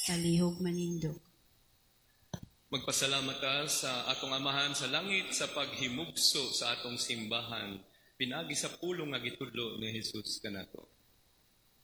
Kalihog manindog. Magpasalamat ta sa atong Amahan sa langit sa paghimugso sa atong simbahan. Pinagi sa pulong nga gitudlo ni Jesus kanato.